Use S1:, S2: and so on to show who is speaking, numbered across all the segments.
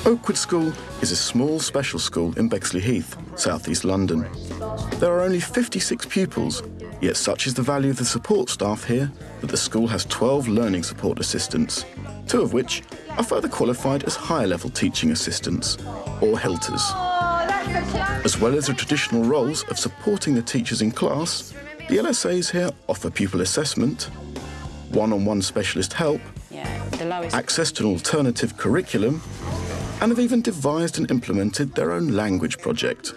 S1: Oakwood School is a small special school in Bexley Heath, South East London. There are only 56 pupils, yet such is the value of the support staff here that the school has 12 learning support assistants, 2 of which are further qualified as higher-level teaching assistants, or HELTers. As well as the traditional roles of supporting the teachers in class, the LSAs here offer pupil assessment, one-on-one specialist help, access to an alternative curriculum, and have even devised and implemented their own language project.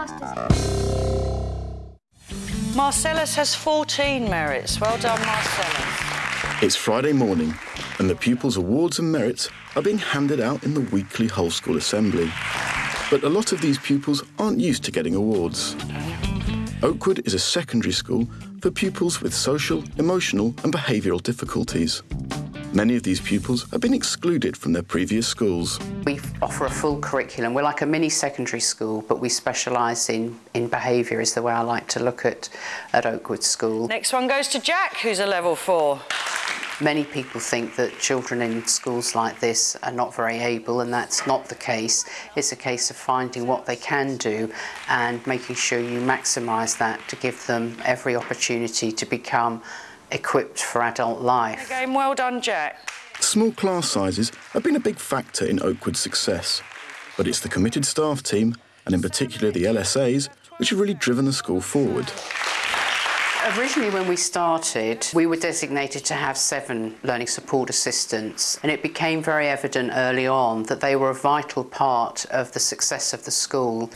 S2: Marcellus has 14 merits. Well done, Marcellus.
S1: It's Friday morning, and the pupils' awards and merits are being handed out in the weekly whole school assembly. But a lot of these pupils aren't used to getting awards. Oakwood is a secondary school for pupils with social, emotional and behavioural difficulties. Many of these pupils have been excluded from their previous schools.
S3: We offer a full curriculum. We're like a mini secondary school, but we specialise in behaviour, is the way I like to look at Oakwood School.
S2: Next one goes to Jack, who's a level 4.
S3: Many people think that children in schools like this are not very able, and that's not the case. It's a case of finding what they can do and making sure you maximise that to give them every opportunity to become equipped for adult life.
S2: Again, well done, Jack.
S1: Small class sizes have been a big factor in Oakwood's success, but it's the committed staff team, and in particular the LSAs, which have really driven the school forward.
S3: Originally, when we started, we were designated to have 7 learning support assistants, and it became very evident early on that they were a vital part of the success of the school.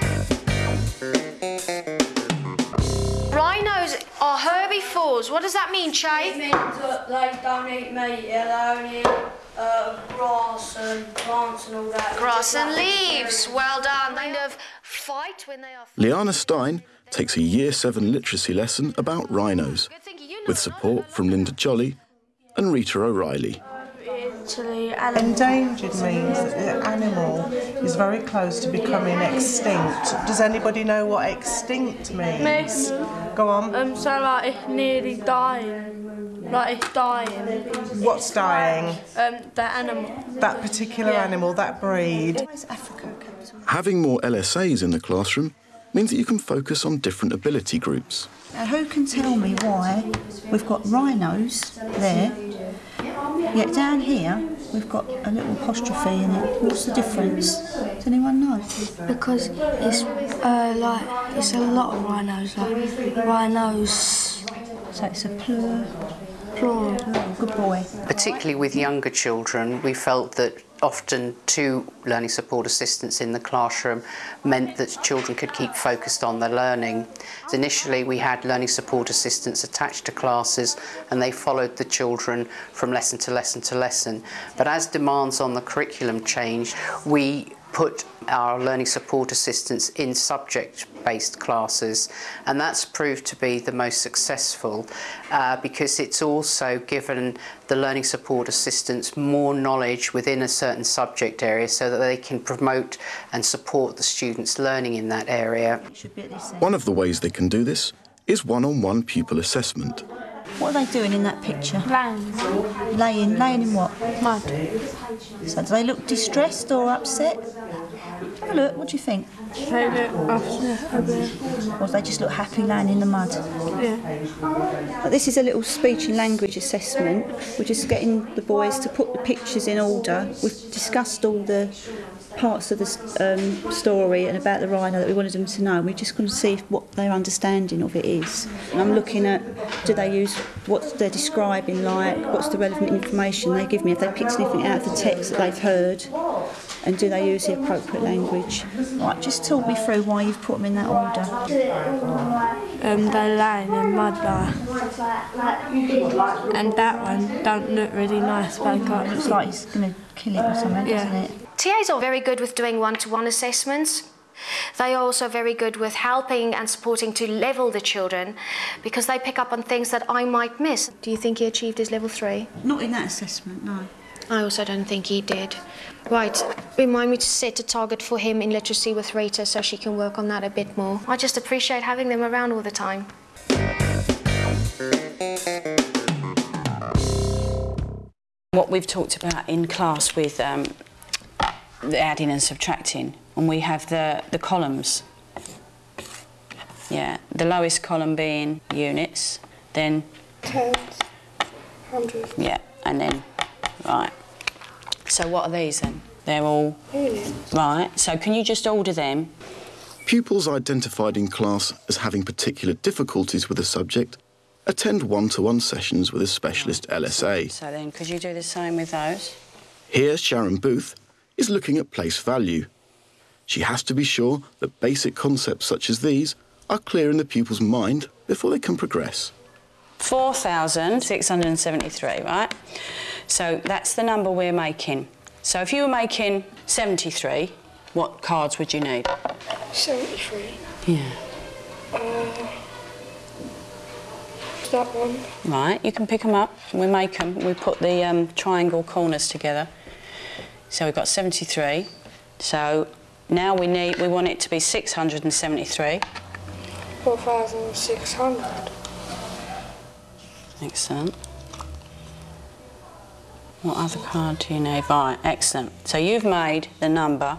S4: Rhinos are herbivores. What does that mean, Che?
S5: It means that they don't eat meat, yeah, they only eat grass and plants and all that.
S4: Grass and leaves. Well done. They kind of fight when they are...
S1: Liana Stein takes a Year 7 literacy lesson about rhinos, with support from Linda Jolly and Rita O'Reilly.
S6: Endangered means that the animal is very close to becoming extinct. Does anybody know what extinct means?
S5: Me.
S6: Go on.
S5: So like it's nearly dying. Like it's dying.
S6: What's dying?
S5: The animal.
S6: That particular animal, that breed.
S1: Having more LSAs in the classroom means that you can focus on different ability groups.
S7: Now, who can tell me why we've got rhinos there, yet down here we've got a little apostrophe in it? What's the difference? Does anyone know?
S5: Because it's it's a lot of rhinos, like rhinos.
S7: So it's a plural. Good boy.
S3: Particularly with younger children, we felt that often 2 learning support assistants in the classroom meant that children could keep focused on their learning. Initially, we had learning support assistants attached to classes, and they followed the children from lesson to lesson to lesson. But as demands on the curriculum changed, we put our learning support assistants in subject-based classes, and that's proved to be the most successful because it's also given the learning support assistants more knowledge within a certain subject area so that they can promote and support the students' learning in that area.
S1: One of the ways they can do this is one-on-one pupil assessment.
S7: What are they doing in that picture?
S5: Laying.
S7: Laying in what?
S5: Mud.
S7: So do they look distressed or upset? Have a look, what do you think?
S5: They look upset a bit.
S7: Or do they just look happy laying in the mud?
S5: Yeah.
S7: This is a little speech and language assessment. We're just getting the boys to put the pictures in order. We've discussed all the parts of the story and about the rhino that we wanted them to know. We're just going to see what their understanding of it is. And I'm looking at, do they use what they're describing, like what's the relevant information they give me, if they picked anything out of the text that they've heard, and do they use the appropriate language. Right, just talk me through why you've put them in that order.
S5: They're laying in mud there. And that one don't look really nice, but
S7: It looks like he's going to kill it or something, doesn't it?
S4: TAs are very good with doing one-to-one assessments. They are also very good with helping and supporting to level the children because they pick up on things that I might miss. Do you think he achieved his level 3?
S7: Not in that assessment, no.
S4: I also don't think he did. Right, remind me to set a target for him in literacy with Rita so she can work on that a bit more. I just appreciate having them around all the time.
S8: What we've talked about in class with the adding and subtracting, and we have the columns. Yeah, the lowest column being units, then...
S5: Tens, hundreds.
S8: Yeah, and then, right. So what are these then? They're all...
S5: Units.
S8: Right, so can you just order them?
S1: Pupils identified in class as having particular difficulties with a subject attend one-to-one sessions with a specialist LSA.
S8: So then, could you do the same with those?
S1: Here, Sharon Booth is looking at place value. She has to be sure that basic concepts such as these are clear in the pupil's mind before they can progress.
S8: 4,673, right? So that's the number we're making. So if you were making 73, what cards would you need?
S5: 73.
S8: Yeah.
S5: That one.
S8: Right, you can pick them up. We make them. We put the triangle corners together. So we've got 73. So now we want it to be 673.
S5: 4,600.
S8: Excellent. What other card do you need? Right, excellent. So you've made the number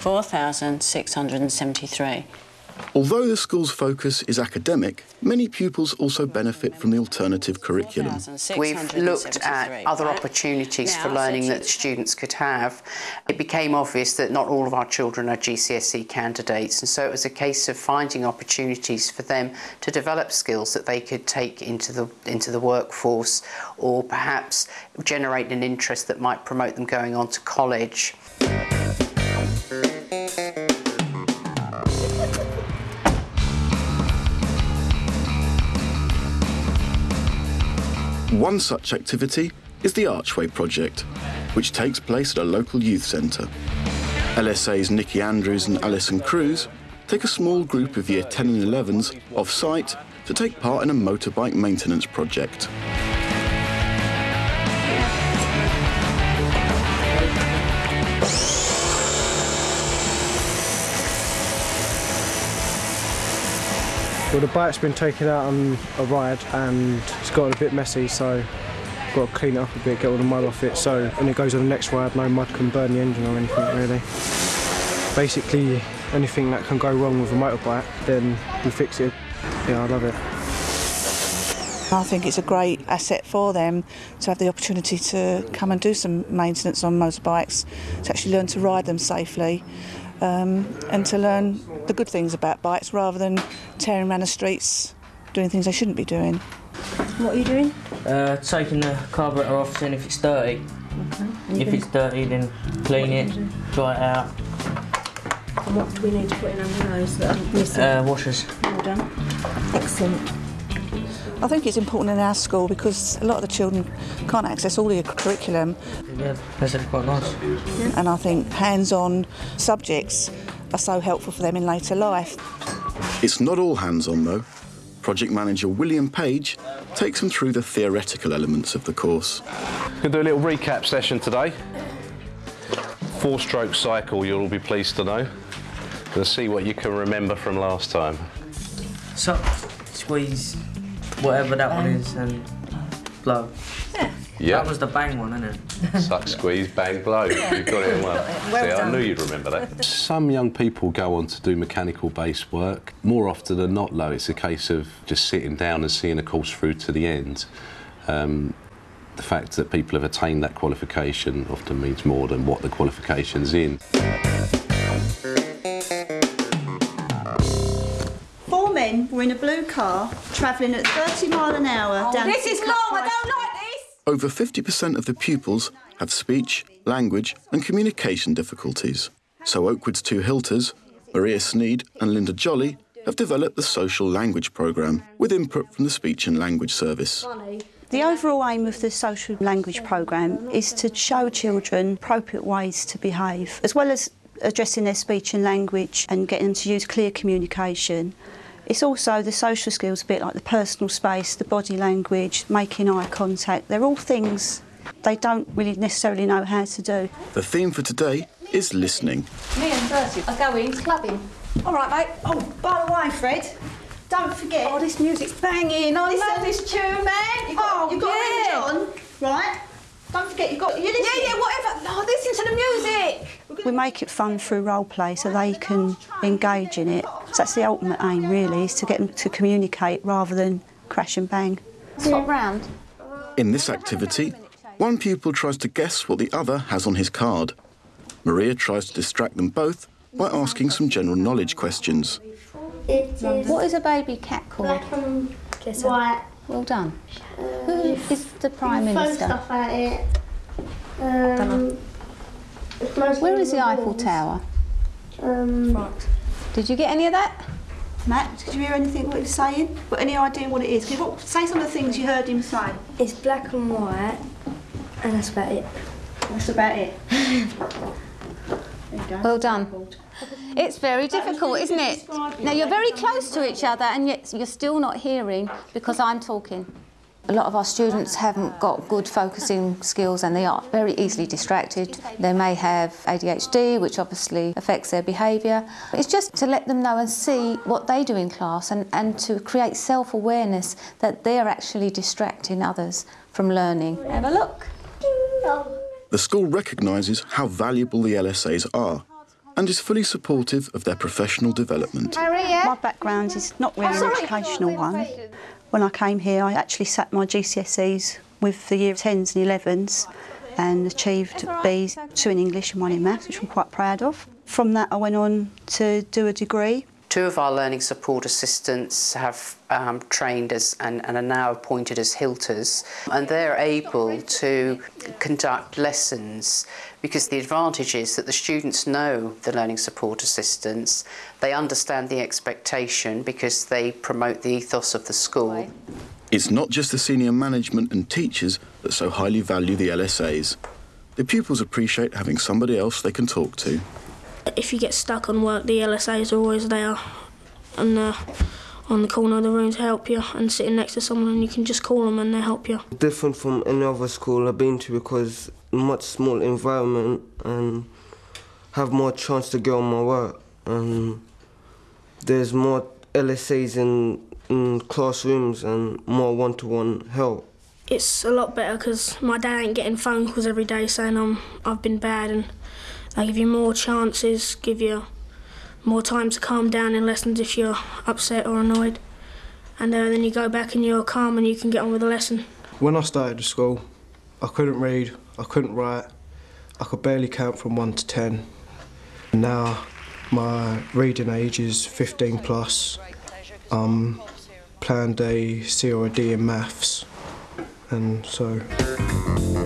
S8: 4,673.
S1: Although the school's focus is academic, many pupils also benefit from the alternative curriculum.
S3: We've looked at other opportunities for learning that students could have. It became obvious that not all of our children are GCSE candidates, and so it was a case of finding opportunities for them to develop skills that they could take into the workforce, or perhaps generate an interest that might promote them going on to college.
S1: One such activity is the Archway Project, which takes place at a local youth centre. LSA's Nikki Andrews and Alison Cruz take a small group of Year 10 and 11s off-site to take part in a motorbike maintenance project.
S9: Well, the bike's been taken out on a ride and it's gotten a bit messy, so I've got to clean it up a bit, get all the mud off it, so when it goes on the next ride, no mud can burn the engine or anything really. Basically, anything that can go wrong with a motorbike, then we fix it. Yeah, I love it.
S10: I think it's a great asset for them to have the opportunity to come and do some maintenance on motorbikes, to actually learn to ride them safely. And to learn the good things about bikes rather than tearing around the streets doing things they shouldn't be doing.
S11: What are you doing?
S12: Taking the carburetor off, seeing if it's dirty.
S11: Okay.
S12: If it's dirty, then clean it, dry it out.
S11: And what do we need to put in under those that are missing?
S12: Washers.
S11: Well done. Excellent.
S10: I think it's important in our school because a lot of the children can't access all the curriculum.
S12: Yeah, that's quite nice.
S10: Yeah. And I think hands-on subjects are so helpful for them in later life.
S1: It's not all hands-on though. Project manager William Page takes them through the theoretical elements of the course.
S13: We're going to do a little recap session today. 4-stroke cycle, you'll all be pleased to know. We'll see what you can remember from last time.
S12: So, squeeze whatever that one is and blow.
S13: Yeah.
S12: That was the bang one, isn't it?
S13: Suck, squeeze, bang, blow. You've got it in one.
S11: Well
S13: See,
S11: done.
S13: I knew you'd remember that. Some young people go on to do mechanical-based work. More often than not, though, it's a case of just sitting down and seeing a course through to the end. The fact that people have attained that qualification often means more than what the qualification's in.
S7: 4 men were in a blue car, travelling at 30 miles an hour down...
S11: This is long, I don't like this!
S1: Over 50% of the pupils have speech, language and communication difficulties. So Oakwood's 2 Hilters, Maria Sneed and Linda Jolly, have developed the Social Language Programme with input from the Speech and Language Service.
S7: The overall aim of the social language programme is to show children appropriate ways to behave, as well as addressing their speech and language and getting them to use clear communication. It's also the social skills, a bit like the personal space, the body language, making eye contact. They're all things they don't really necessarily know how to do.
S1: The theme for today is listening.
S11: Me and Bertie are going clubbing. All right, mate.
S7: Oh, by the way, Fred, don't forget...
S11: Oh, this music's banging. I love this tune, man.
S7: You've got to ring John, right? Don't forget, you've got... You listen.
S11: Yeah, whatever. No, listen to the music.
S7: We're going We make it fun through role play so they can engage in it. So that's the ultimate aim, really, is to get them to communicate rather than crash and bang.
S14: Swap round.
S1: In this activity, one pupil tries to guess what the other has on his card. Maria tries to distract them both by asking some general knowledge questions.
S14: What is a baby cat called?
S5: White.
S14: Well done. Who is the Prime Minister?
S5: Stuff at it.
S14: Where is the Eiffel Tower?
S5: France.
S14: Did you get any of that?
S7: Matt, did you hear anything what he was saying? Got any idea what it is? Say some of the things you heard him say.
S11: It's black and white, and that's about it.
S7: That's about it.
S14: Well done. It's very difficult, isn't it? Now, you're very close to each other and yet you're still not hearing because I'm talking. A lot of our students haven't got good focusing skills and they are very easily distracted. They may have ADHD, which obviously affects their behaviour. It's just to let them know and see what they do in class and to create self-awareness that they're actually distracting others from learning. Have a look.
S1: The school recognises how valuable the LSAs are and is fully supportive of their professional development.
S7: My background is not really an educational one. When I came here, I actually sat my GCSEs with the year 10s and 11s and achieved B's, 2 in English and 1 in maths, which I'm quite proud of. From that, I went on to do a degree.
S3: 2 of our learning support assistants have trained as and are now appointed as HILTers, and they're able to conduct lessons because the advantage is that the students know the learning support assistants, they understand the expectation because they promote the ethos of the school.
S1: It's not just the senior management and teachers that so highly value the LSAs. The pupils appreciate having somebody else they can talk to.
S5: If you get stuck on work, the LSAs are always there and on the corner of the room to help you and sitting next to someone and you can just call them and they help you.
S12: Different from any other school I've been to because much smaller environment and have more chance to get on my work and there's more LSAs in classrooms and more one-to-one help.
S5: It's a lot better because my dad ain't getting phone calls every day saying I've been bad, and they give you more chances, give you more time to calm down in lessons if you're upset or annoyed. And then you go back and you're calm and you can get on with the lesson.
S9: When I started the school, I couldn't read, I couldn't write, I could barely count from 1 to 10. Now my reading age is 15 plus. Planned a C or a D in maths, and so